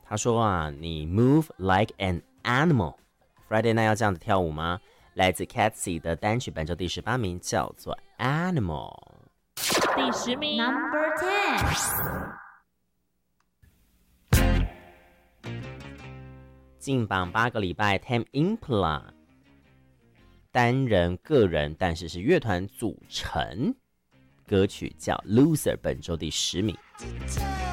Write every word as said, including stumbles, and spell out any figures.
他说啊，你 move like an animal。Friday night 要这样子跳舞吗？来自 Catsy 的单曲本周第十八名，叫做 Animal。 第十名 Number ten。 进榜八个礼拜 Tame Impala 单人个人但是是乐团组成，歌曲叫 Loser， 本周第十名。